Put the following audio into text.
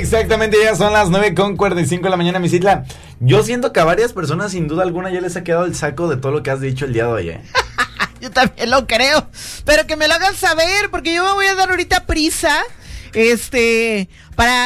Exactamente, ya son las 9:45 de la mañana, mi Citla. Yo siento que a varias personas, sin duda alguna, ya les ha quedado el saco de todo lo que has dicho el día de hoy, ¿eh? Yo también lo creo, pero que me lo hagan saber, porque yo me voy a dar ahorita prisa, para